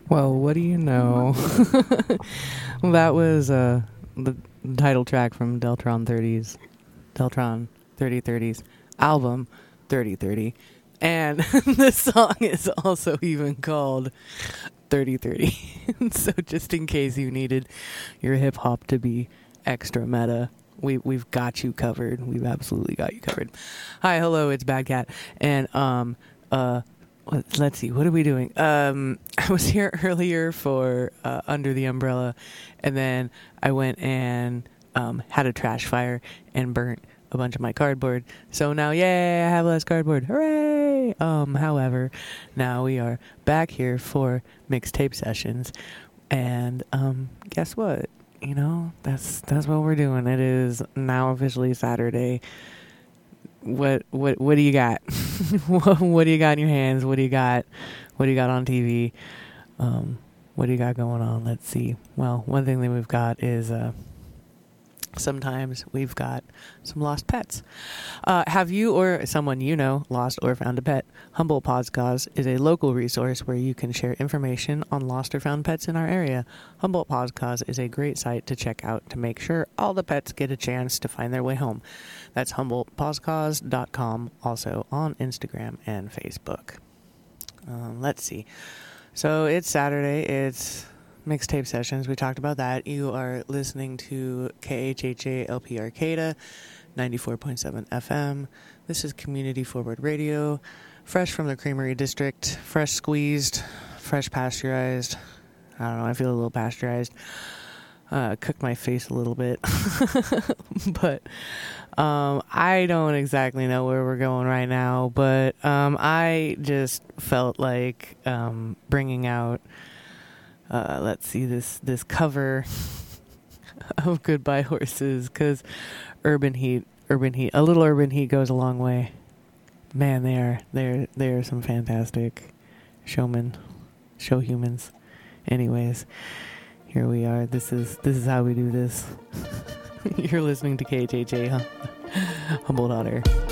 Well, what do you know? That was the title track from Deltron 3030's album 3030. And the song is also even called 3030. So just in case you needed your hip hop to be extra meta, we've got you covered. We've absolutely got you covered. Hi, hello, it's Bad Cat. And let's see, what are we doing? I was here earlier for Under the Umbrella, and then I went and had a trash fire and burnt a bunch of my cardboard. So now, yay, I have less cardboard. Hooray! However, now we are back here for mixtape sessions, and guess what? You know, that's what we're doing. It is now officially Saturday. What do you got? What do you got in your hands? What do you got on TV? What do you got going on? Let's see. Well, one thing that we've got is sometimes we've got some lost pets. Have you or someone you know lost or found a pet? Humboldt Podcast is a local resource where you can share information on lost or found pets in our area. Humboldt Podcast is a great site to check out to make sure all the pets get a chance to find their way home. That's HumboldtPodcast.com, also on Instagram and Facebook. Let's see. So it's Saturday. It's mixtape sessions. We talked about that. You are listening to KHHA LP Arcata, 94.7 FM. This is Community Forward Radio, fresh from the Creamery District, fresh squeezed, fresh pasteurized. I don't know, I feel a little pasteurized. Cooked my face a little bit. But I don't exactly know where we're going right now, but I just felt like bringing out let's see, this cover of Goodbye Horses, because urban heat, a little urban heat goes a long way. Man, they are some fantastic show humans. Anyways, here we are. This is how we do this. You're listening to KHHA Humboldt Hot Air.